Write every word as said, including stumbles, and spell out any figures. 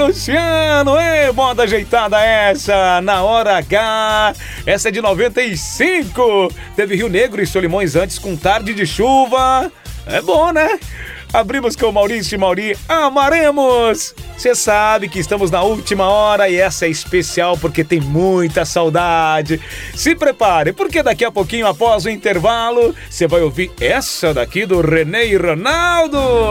Luciano, é moda ajeitada essa, na hora H, essa é de noventa e cinco, teve Rio Negro e Solimões antes com Tarde de Chuva, é bom, né? Abrimos com Maurício e Mauri, amaremos! Você sabe que estamos na última hora e essa é especial porque tem muita saudade. Se prepare, porque daqui a pouquinho, após o intervalo, você vai ouvir essa daqui do René e Ronaldo.